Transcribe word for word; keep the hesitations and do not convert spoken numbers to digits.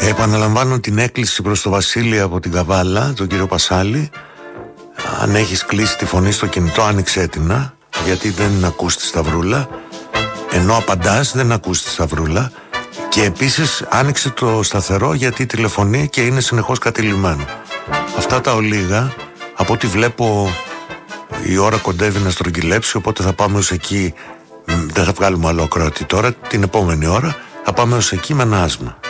Επαναλαμβάνω την έκκληση προς το Βασίλη από την Καβάλα, τον κύριο Πασάλη. Αν έχεις κλείσει τη φωνή στο κινητό, άνοιξέ την, γιατί δεν ακούς τη σταυρούλα. Ενώ απαντάς δεν ακούς τη σταυρούλα. Και επίσης άνοιξε το σταθερό, γιατί τηλεφωνεί και είναι συνεχώς κατηλημμένο. Αυτά τα ολίγα, από ό,τι βλέπω η ώρα κοντεύει να στρογγυλέψει, οπότε θα πάμε ως εκεί. Δεν θα βγάλουμε άλλο ακροατή τώρα, την επόμενη ώρα θα πάμε ως εκεί με ένα άσμα.